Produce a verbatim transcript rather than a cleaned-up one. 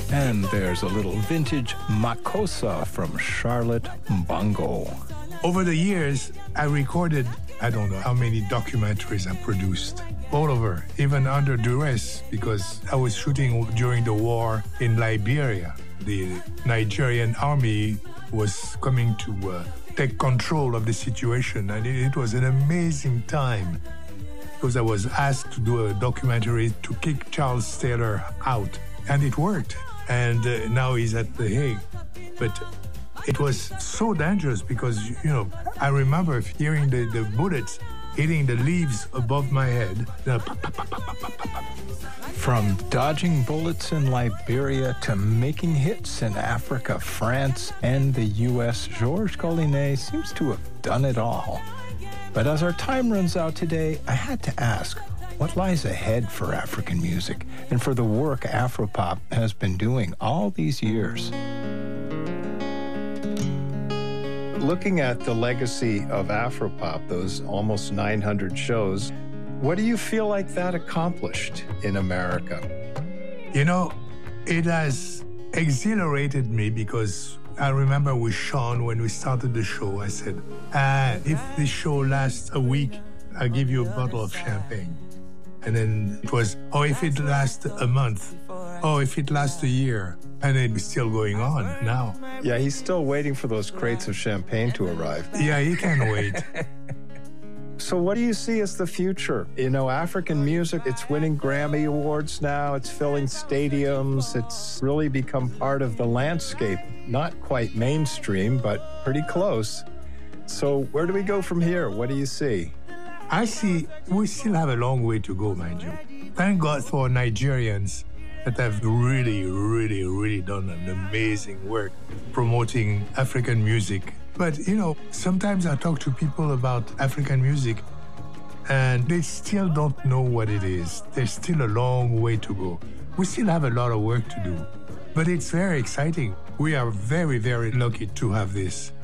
And there's a little vintage Makossa from Charlotte Bongo. Over the years, I recorded, I don't know how many documentaries I produced. All over, even under duress, because I was shooting during the war in Liberia. The Nigerian army was coming to uh, take control of the situation, and it, it was an amazing time because I was asked to do a documentary to kick Charles Taylor out, and it worked. And uh, now he's at The Hague. But it was so dangerous because, you know, I remember hearing the, the bullets hitting the leaves above my head. From dodging bullets in Liberia to making hits in Africa, France, and the U S, Georges Collinet seems to have done it all. But as our time runs out today, I had to ask, what lies ahead for African music and for the work Afropop has been doing all these years? Looking at the legacy of Afropop, those almost nine hundred shows, what do you feel like that accomplished in America? You know, it has exhilarated me because I remember with Sean when we started the show, I said, ah, if this show lasts a week, I'll give you a bottle of champagne. And then it was, oh, if it lasts a month, oh, if it lasts a year. And it's still going on now. Yeah, he's still waiting for those crates of champagne to arrive. Yeah, he can wait. So what do you see as the future? You know, African music, it's winning Grammy Awards now, it's filling stadiums, it's really become part of the landscape. Not quite mainstream, but pretty close. So where do we go from here? What do you see? I see we still have a long way to go, mind you. Thank God for Nigerians that have really, really, really done an amazing work promoting African music. But, you know, sometimes I talk to people about African music and they still don't know what it is. There's still a long way to go. We still have a lot of work to do, but it's very exciting. We are very, very lucky to have this.